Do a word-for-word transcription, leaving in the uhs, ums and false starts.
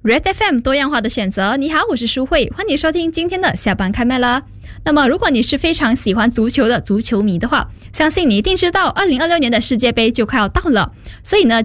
Red F M 多样化的选择，你好，我是舒慧，欢迎收听今天的下班开麦了。那么如果你是非常喜欢足球的足球迷的话，相信你一定知道二零二六年的世界杯就快要到了，所以呢